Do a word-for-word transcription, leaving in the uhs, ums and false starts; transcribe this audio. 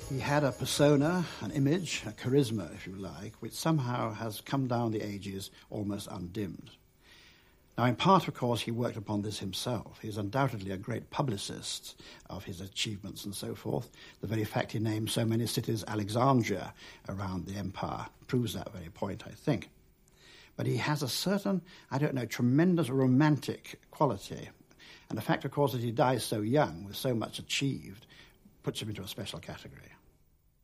He had a persona, an image, a charisma, if you like, which somehow has come down the ages almost undimmed. Now, in part, of course, he worked upon this himself. He's undoubtedly a great publicist of his achievements and so forth. The very fact he named so many cities Alexandria around the empire proves that very point, I think. But he has a certain, I don't know, tremendous romantic quality. And the fact, of course, that he dies so young with so much achieved puts him into a special category.